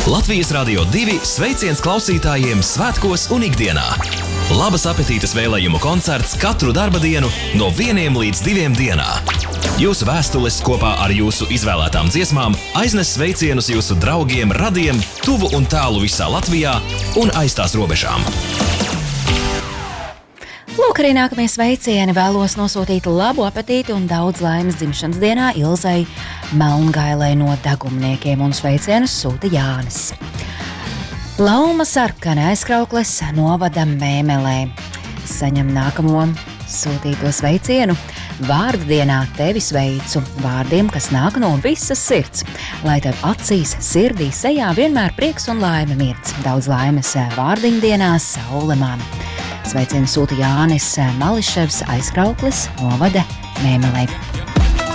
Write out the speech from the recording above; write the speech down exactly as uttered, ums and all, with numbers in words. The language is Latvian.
Latvijas Radio divi sveiciens klausītājiem svētkos un ikdienā. Labas apetītes vēlējumu koncerts katru darba dienu no vieniem līdz diviem dienā. Jūsu vēstules kopā ar jūsu izvēlētām dziesmām aiznes sveicienus jūsu draugiem, radiem, tuvu un tālu visā Latvijā un aiz tās robežām. Lūk, arī nākamie sveicieni vēlos nosūtīt labu apetīti un daudz laimes dzimšanas dienā Ilzai Melngailai no Dagumniekiem, un sveicienus sūta Jānis. Lauma sarkana aizkraukles novada Mēmelē. Saņem nākamo sūtīto sveicienu. Vārda dienā tevi sveicu vārdiem, kas nāk no visas sirds. Lai tev acīs, sirdī, sejā vienmēr prieks un laime mirdz. Daudz laimes vārdiņu dienā Saule mana. Sveicienu sūta Jānis Mališevs aizkrauklis novada Mēmelē.